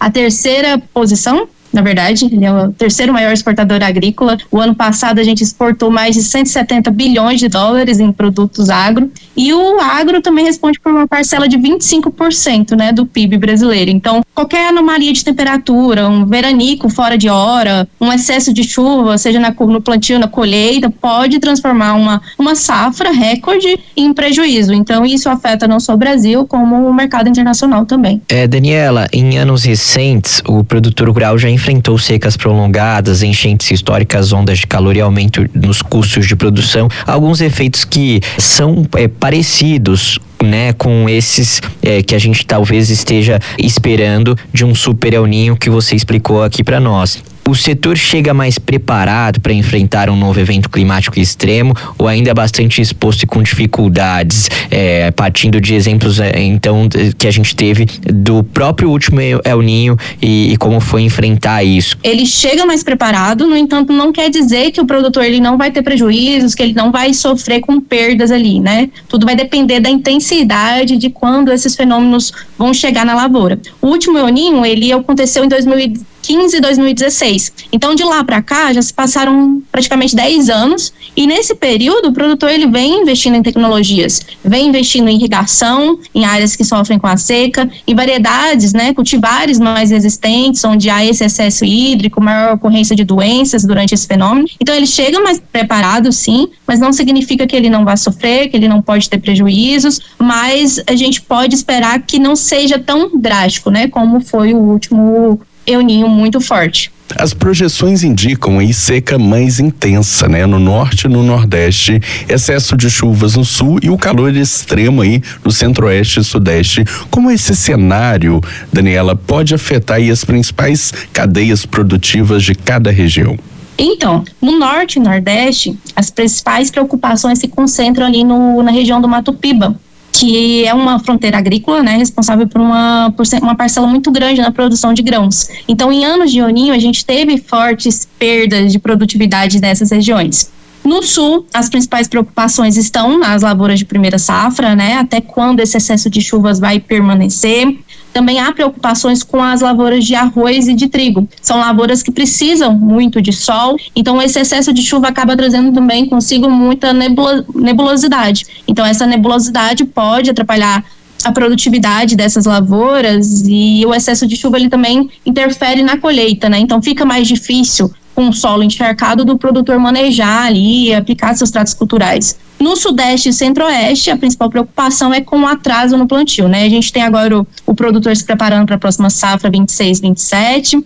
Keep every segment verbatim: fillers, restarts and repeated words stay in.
a terceira posição. Na verdade, ele é o terceiro maior exportador agrícola. O ano passado a gente exportou mais de cento e setenta bilhões de dólares em produtos agro. E o agro também responde por uma parcela de vinte e cinco por cento, né, do P I B brasileiro. Então, qualquer anomalia de temperatura, um veranico fora de hora, um excesso de chuva, seja na, no plantio, na colheita, pode transformar uma, uma safra recorde em prejuízo. Então, isso afeta não só o Brasil, como o mercado internacional também. É, Daniela, em anos recentes, o produtor rural já enfrentou secas prolongadas, enchentes históricas, ondas de calor e aumento nos custos de produção. Alguns efeitos que são é, parecidos, né, com esses é, que a gente talvez esteja esperando de um super El Niño que você explicou aqui para nós. O setor chega mais preparado para enfrentar um novo evento climático extremo ou ainda é bastante exposto e com dificuldades, é, partindo de exemplos é, então que a gente teve do próprio último El Niño e, e como foi enfrentar isso? Ele chega mais preparado, no entanto, não quer dizer que o produtor ele não vai ter prejuízos, que ele não vai sofrer com perdas ali, né? Tudo vai depender da intensidade de quando esses fenômenos vão chegar na lavoura. O último El Niño, ele aconteceu em dois mil e quinze e dois mil e dezesseis. Então, de lá para cá, já se passaram praticamente dez anos e nesse período o produtor ele vem investindo em tecnologias, vem investindo em irrigação, em áreas que sofrem com a seca, em variedades, né, cultivares mais resistentes, onde há esse excesso hídrico, maior ocorrência de doenças durante esse fenômeno. Então, ele chega mais preparado, sim, mas não significa que ele não vai sofrer, que ele não pode ter prejuízos, mas a gente pode esperar que não seja tão drástico, né, como foi o último El Niño muito forte. As projeções indicam aí seca mais intensa, né? No norte e no nordeste, excesso de chuvas no sul e o calor extremo aí no centro-oeste e sudeste. Como esse cenário, Daniela, pode afetar aí as principais cadeias produtivas de cada região? Então, no norte e nordeste, as principais preocupações se concentram ali no, na região do Mato Piba, que é uma fronteira agrícola, né, responsável por uma, por uma parcela muito grande na produção de grãos. Então, em anos de El Niño, a gente teve fortes perdas de produtividade nessas regiões. No sul, as principais preocupações estão nas lavouras de primeira safra, né, até quando esse excesso de chuvas vai permanecer. Também há preocupações com as lavouras de arroz e de trigo. São lavouras que precisam muito de sol, então esse excesso de chuva acaba trazendo também consigo muita nebulosidade. Então essa nebulosidade pode atrapalhar a produtividade dessas lavouras e o excesso de chuva ele também interfere na colheita, né? Então fica mais difícil com o solo encharcado do produtor manejar ali e aplicar seus tratos culturais. No sudeste e centro-oeste, a principal preocupação é com o atraso no plantio, né? A gente tem agora o, o produtor se preparando para a próxima safra vinte e seis, vinte e sete.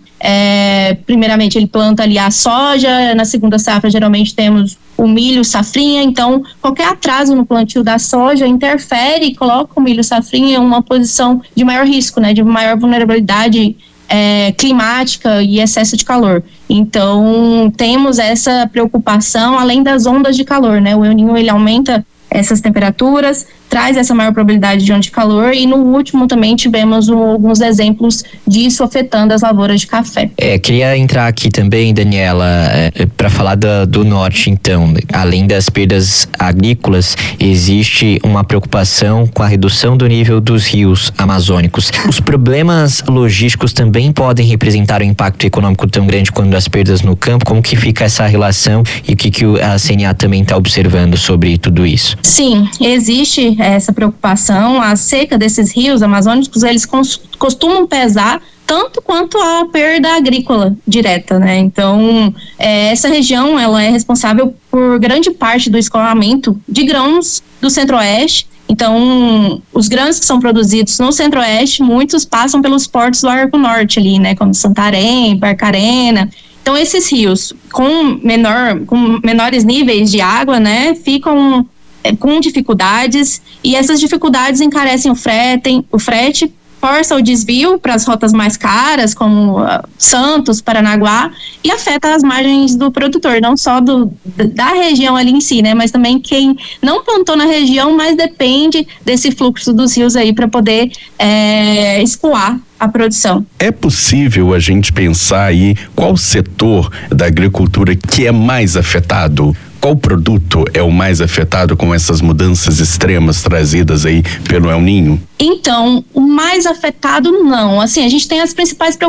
É, primeiramente, ele planta ali a soja, na segunda safra, geralmente temos o milho, safrinha. Então, qualquer atraso no plantio da soja interfere e coloca o milho, safrinha em uma posição de maior risco, né? De maior vulnerabilidade É, climática e excesso de calor. Então, temos essa preocupação, além das ondas de calor, né? O El Niño, ele aumenta essas temperaturas, traz essa maior probabilidade de onda de calor e no último também tivemos um, alguns exemplos disso afetando as lavouras de café. É, queria entrar aqui também, Daniela, é, para falar da, do norte, então. Além das perdas agrícolas, existe uma preocupação com a redução do nível dos rios amazônicos. Os problemas logísticos também podem representar um impacto econômico tão grande quanto as perdas no campo. Como que fica essa relação e o que, que a C N A também está observando sobre tudo isso? Sim, existe essa preocupação. A seca desses rios amazônicos, eles costumam pesar tanto quanto a perda agrícola direta, né? Então, é, essa região, ela é responsável por grande parte do escoamento de grãos do centro-oeste. Então, os grãos que são produzidos no centro-oeste, muitos passam pelos portos do Arco Norte ali, né? Como Santarém, Barcarena. Então, esses rios com, menor, com menores níveis de água, né? Ficam com dificuldades e essas dificuldades encarecem o frete, o frete força o desvio para as rotas mais caras, como uh, Santos, Paranaguá, e afeta as margens do produtor, não só do, da região ali em si, né, mas também quem não plantou na região, mas depende desse fluxo dos rios aí para poder é, escoar a produção. É possível a gente pensar aí qual setor da agricultura que é mais afetado? Qual produto é o mais afetado com essas mudanças extremas trazidas aí pelo El Niño? Então, o mais afetado não. Assim, a gente tem as principais